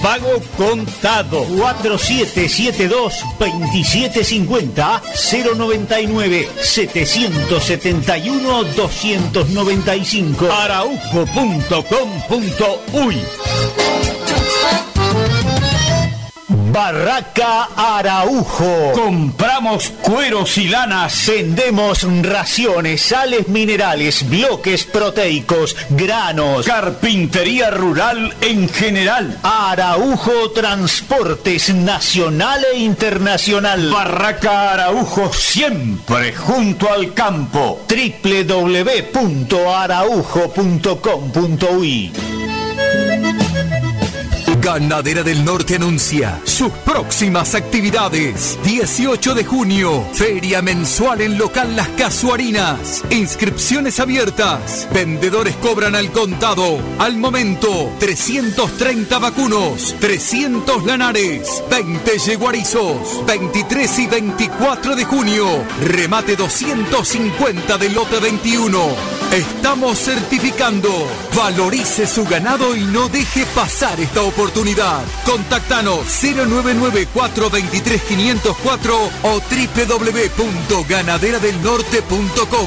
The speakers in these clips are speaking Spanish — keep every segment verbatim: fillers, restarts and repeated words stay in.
Pago contado. cuatro siete siete dos, dos siete cinco cero, cero noventa y nueve, setecientos setenta y uno, doscientos noventa y cinco. araujo punto com punto uy. Barraca Araujo. Compramos cueros y lanas. Vendemos raciones, sales minerales, bloques proteicos, granos, carpintería rural en general. Araujo Transportes Nacional e Internacional. Barraca Araujo, siempre junto al campo. doble u doble u doble u punto araujo punto com punto uy. Ganadera del Norte anuncia sus próximas actividades. dieciocho de junio, feria mensual en local Las Casuarinas. Inscripciones abiertas. Vendedores cobran al contado. Al momento, trescientos treinta vacunos, trescientos lanares, veinte yeguarizos. veintitrés y veinticuatro de junio, remate doscientos cincuenta del lote veintiuno. Estamos certificando. Valorice su ganado y no deje pasar esta oportunidad. Contáctanos cero nueve nueve cuatro dos tres cinco cero cuatro o doble u doble u doble u punto ganadera del norte punto com.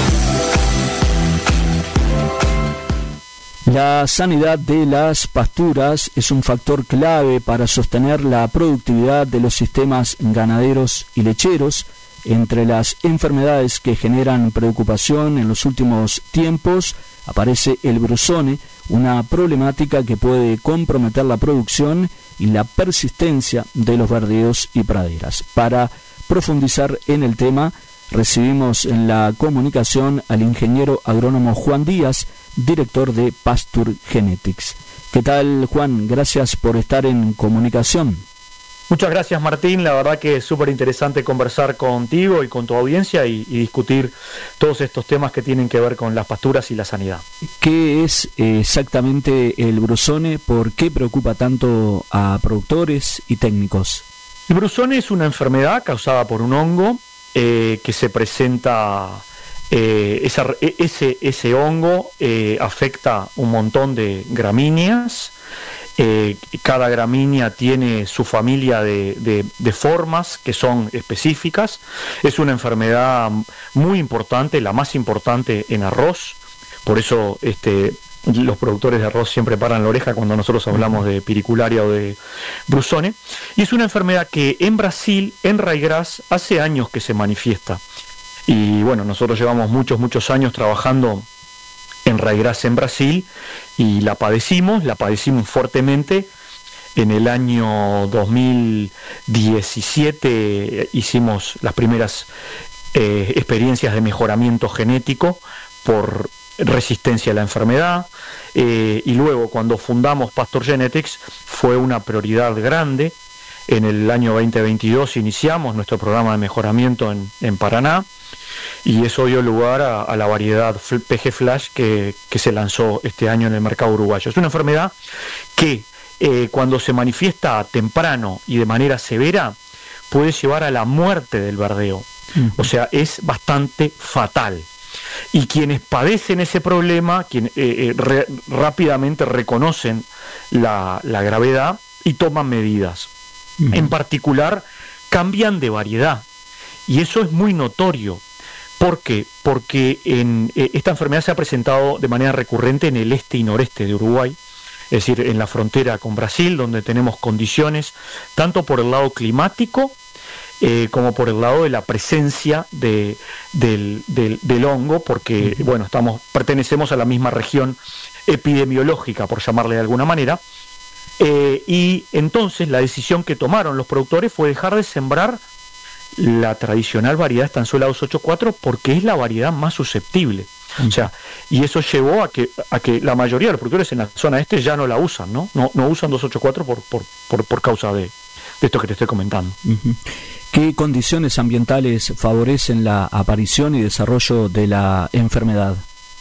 La sanidad de las pasturas es un factor clave para sostener la productividad de los sistemas ganaderos y lecheros. Entre las enfermedades que generan preocupación en los últimos tiempos aparece el brusone, una problemática que puede comprometer la producción y la persistencia de los verdeos y praderas. Para profundizar en el tema, recibimos en la comunicación al ingeniero agrónomo Juan Díaz, director de Pasture Genetics. ¿Qué tal, Juan? Gracias por estar en comunicación. Muchas gracias, Martín. La verdad que es súper interesante conversar contigo y con tu audiencia y, y discutir todos estos temas que tienen que ver con las pasturas y la sanidad. ¿Qué es exactamente el brusone? ¿Por qué preocupa tanto a productores y técnicos? El brusone es una enfermedad causada por un hongo eh, que se presenta... Eh, esa, ese, ese hongo eh, afecta un montón de gramíneas. Eh, cada gramínea tiene su familia de, de, de formas que son específicas. Es una enfermedad muy importante, la más importante en arroz. Por eso este, los productores de arroz siempre paran la oreja cuando nosotros hablamos de piricularia o de brusone. Y es una enfermedad que en Brasil, en Ryegrass, hace años que se manifiesta. Y bueno, nosotros llevamos muchos, muchos años trabajando en Ryegrass en Brasil y la padecimos, la padecimos fuertemente. En el año dos mil diecisiete hicimos las primeras eh, experiencias de mejoramiento genético por resistencia a la enfermedad, eh, y luego cuando fundamos Pasture Genetics fue una prioridad grande. En el año veinte veintidós iniciamos nuestro programa de mejoramiento en, en Paraná, y eso dio lugar a, a la variedad P G Flash que, que se lanzó este año en el mercado uruguayo. Es una enfermedad que eh, cuando se manifiesta temprano y de manera severa puede llevar a la muerte del verdeo. Uh-huh. O sea, es bastante fatal. Y quienes padecen ese problema, quien, eh, eh, re, rápidamente reconocen la, la gravedad y toman medidas. Uh-huh. En particular, cambian de variedad. Y eso es muy notorio. ¿Por qué? Porque en, eh, esta enfermedad se ha presentado de manera recurrente en el este y noreste de Uruguay, es decir, en la frontera con Brasil, donde tenemos condiciones tanto por el lado climático eh, como por el lado de la presencia de, del, del, del hongo, porque uh-huh. bueno, estamos, pertenecemos a la misma región epidemiológica, por llamarle de alguna manera, eh, y entonces la decisión que tomaron los productores fue dejar de sembrar la tradicional variedad estanzuela doscientos ochenta y cuatro porque es la variedad más susceptible. Mm. O sea, y eso llevó a que a que la mayoría de los productores en la zona este ya no la usan, ¿no? No, no usan doscientos ochenta y cuatro por, por, por, por causa de, de esto que te estoy comentando. Uh-huh. ¿Qué condiciones ambientales favorecen la aparición y desarrollo de la enfermedad?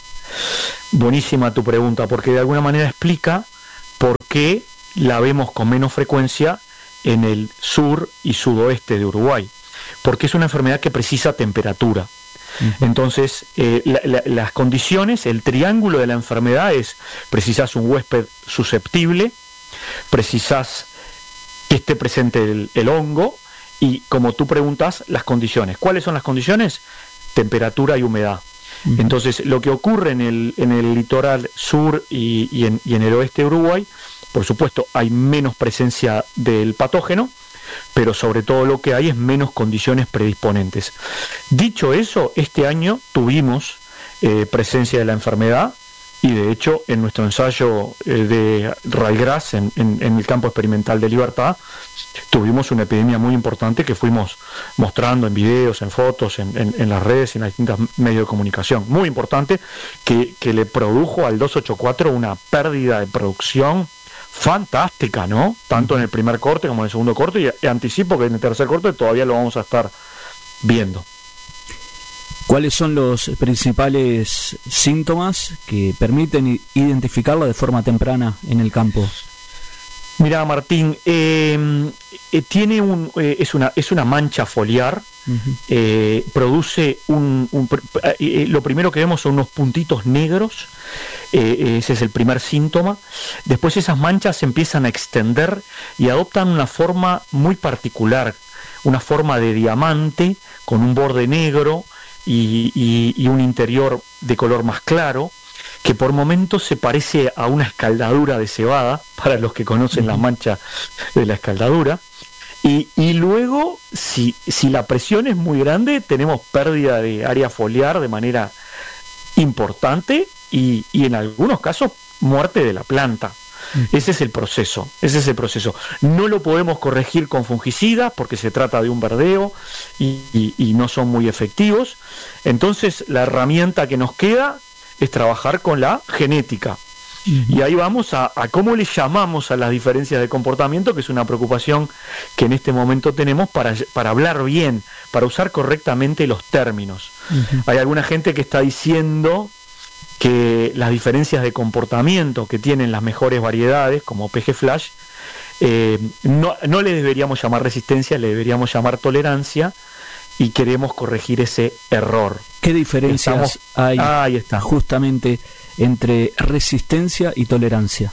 Buenísima tu pregunta, porque de alguna manera explica por qué la vemos con menos frecuencia en el sur y sudoeste de Uruguay. Porque es una enfermedad que precisa temperatura. Uh-huh. Entonces, eh, la, la, las condiciones, el triángulo de la enfermedad es: precisas un huésped susceptible, precisás que esté presente el, el hongo y, como tú preguntas, las condiciones. ¿Cuáles son las condiciones? Temperatura y humedad. Uh-huh. Entonces, lo que ocurre en el, en el litoral sur y, y, en, y en el oeste de Uruguay, por supuesto, hay menos presencia del patógeno, pero sobre todo lo que hay es menos condiciones predisponentes. Dicho eso, este año tuvimos eh, presencia de la enfermedad y de hecho en nuestro ensayo eh, de ryegrass en, en, en el campo experimental de Libertad tuvimos una epidemia muy importante que fuimos mostrando en videos, en fotos, en, en, en las redes y en los distintos medios de comunicación. Muy importante, que, que le produjo al dos ochenta y cuatro una pérdida de producción fantástica, ¿no? Tanto en el primer corte como en el segundo corte, y, y anticipo que en el tercer corte todavía lo vamos a estar viendo. ¿Cuáles son los principales síntomas que permiten identificarla de forma temprana en el campo? Mira, Martín, eh, eh, tiene un, eh, es una es una mancha foliar. Uh-huh. eh, produce un, un eh, lo primero que vemos son unos puntitos negros, eh, ese es el primer síntoma. Después esas manchas se empiezan a extender y adoptan una forma muy particular, una forma de diamante con un borde negro y, y, y un interior de color más claro, que por momentos se parece a una escaldadura de cebada, para los que conocen uh-huh. la mancha de la escaldadura. Y, y luego, si, si la presión es muy grande, tenemos pérdida de área foliar de manera importante y, y en algunos casos muerte de la planta. Uh-huh. Ese es el proceso, ese es el proceso. No lo podemos corregir con fungicidas porque se trata de un verdeo y, y, y no son muy efectivos. Entonces, la herramienta que nos queda es trabajar con la genética. Uh-huh. Y ahí vamos a, a cómo le llamamos a las diferencias de comportamiento, que es una preocupación que en este momento tenemos para, para hablar bien, para usar correctamente los términos. Uh-huh. Hay alguna gente que está diciendo que las diferencias de comportamiento que tienen las mejores variedades, como P G Flash, eh, no, no le deberíamos llamar resistencia, le deberíamos llamar tolerancia, y queremos corregir ese error. ¿Qué diferencias Estamos... hay Ahí está. justamente entre resistencia y tolerancia?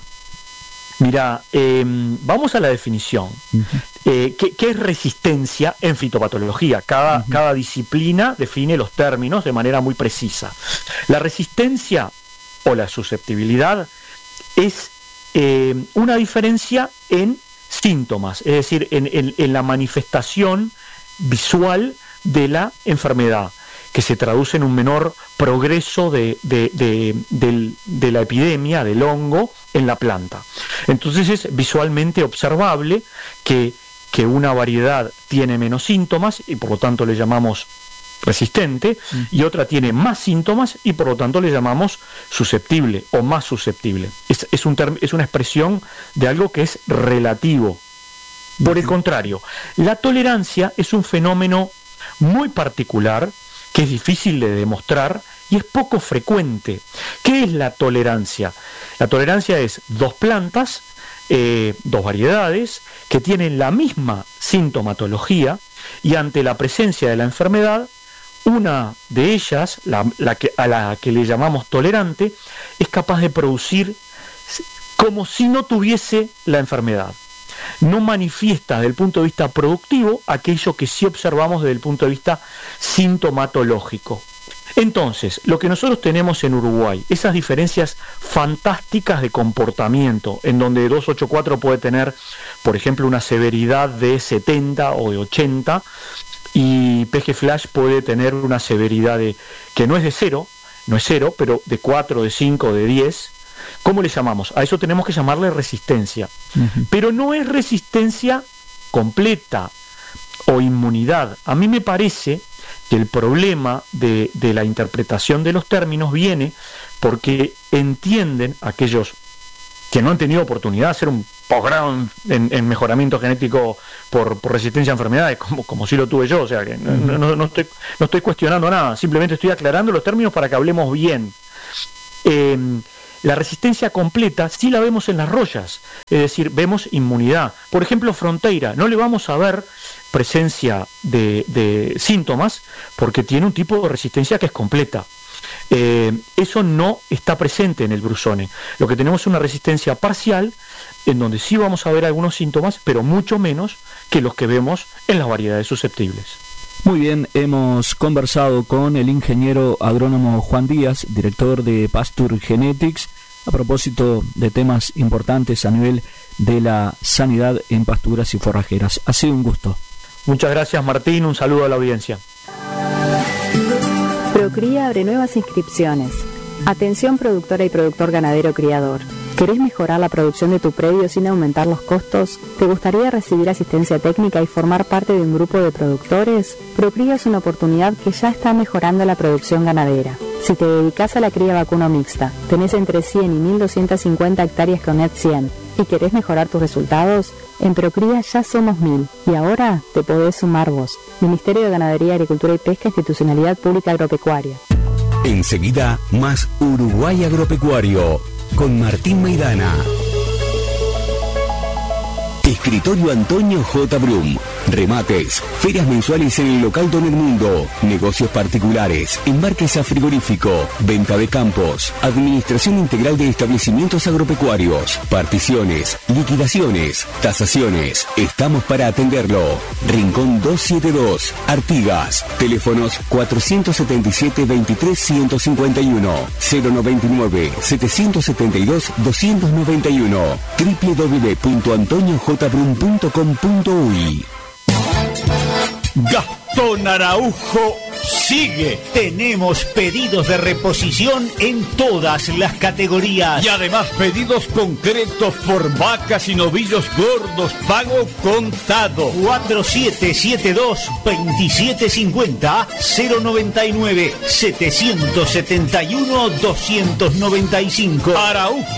Mira, eh, vamos a la definición. Uh-huh. Eh, ¿qué, ¿Qué es resistencia en fitopatología? Cada, uh-huh. cada disciplina define los términos de manera muy precisa. La resistencia o la susceptibilidad es eh, una diferencia en síntomas, es decir, en, en, en la manifestación visual de la enfermedad, que se traduce en un menor progreso de, de, de, de, de la epidemia, del hongo, en la planta. Entonces es visualmente observable que, que una variedad tiene menos síntomas y por lo tanto le llamamos resistente, mm. y otra tiene más síntomas y por lo tanto le llamamos susceptible o más susceptible. Es, es, un term- es una expresión de algo que es relativo. Por el contrario, la tolerancia es un fenómeno muy particular que es difícil de demostrar y es poco frecuente. ¿Qué es la tolerancia? La tolerancia es dos plantas, eh, dos variedades que tienen la misma sintomatología y ante la presencia de la enfermedad, una de ellas, la, la que, a la que le llamamos tolerante, es capaz de producir como si no tuviese la enfermedad. No manifiesta desde el punto de vista productivo aquello que sí observamos desde el punto de vista sintomatológico. Entonces, lo que nosotros tenemos en Uruguay, esas diferencias fantásticas de comportamiento, en donde dos ochenta y cuatro puede tener, por ejemplo, una severidad de setenta o de ochenta, y P G Flash puede tener una severidad de, que no es de cero, no es cero, pero de cuatro, de cinco, de diez. ¿Cómo le llamamos? A eso tenemos que llamarle resistencia. Uh-huh. Pero no es resistencia completa o inmunidad. A mí me parece que el problema de, de la interpretación de los términos viene porque entienden aquellos que no han tenido oportunidad de hacer un posgrado en, en, en mejoramiento genético por, por resistencia a enfermedades, como, como sí lo tuve yo, o sea que uh-huh. no, no, no, estoy, no estoy cuestionando nada, simplemente estoy aclarando los términos para que hablemos bien. Eh, La resistencia completa sí la vemos en las rollas, es decir, vemos inmunidad. Por ejemplo, Fronteira, no le vamos a ver presencia de, de síntomas porque tiene un tipo de resistencia que es completa. Eh, eso no está presente en el Brusone. Lo que tenemos es una resistencia parcial, en donde sí vamos a ver algunos síntomas, pero mucho menos que los que vemos en las variedades susceptibles. Muy bien, hemos conversado con el ingeniero agrónomo Juan Díaz, director de Pasture Genetics, a propósito de temas importantes a nivel de la sanidad en pasturas y forrajeras. Ha sido un gusto. Muchas gracias, Martín, un saludo a la audiencia. Procría abre nuevas inscripciones. Atención productora y productor ganadero criador. ¿Querés mejorar la producción de tu predio sin aumentar los costos? ¿Te gustaría recibir asistencia técnica y formar parte de un grupo de productores? Procría es una oportunidad que ya está mejorando la producción ganadera. Si te dedicas a la cría vacuno mixta, tenés entre cien y mil doscientas cincuenta hectáreas con Net cien y querés mejorar tus resultados, en Procría ya somos mil y ahora te podés sumar vos. Ministerio de Ganadería, Agricultura y Pesca, Institucionalidad Pública Agropecuaria. Enseguida, más Uruguay Agropecuario, con Martín Maidana. Escritorio Antonio J. Brum. Remates, ferias mensuales en el local Don El Mundo, negocios particulares, embarques a frigorífico, venta de campos, administración integral de establecimientos agropecuarios, particiones, liquidaciones, tasaciones. Estamos para atenderlo. Rincón doscientos setenta y dos, Artigas. Teléfonos cuatrocientos setenta y siete, veintitrés, ciento cincuenta y uno, cero noventa y nueve, setecientos setenta y dos, doscientos noventa y uno, doble u doble u doble u punto antonio j brum punto com punto uy. Gastón Araujo sigue. Tenemos pedidos de reposición en todas las categorías. Y además pedidos concretos por vacas y novillos gordos, pago contado. cuatro siete siete dos, dos siete cinco cero, cero noventa y nueve, setecientos setenta y uno, doscientos noventa y cinco. Araujo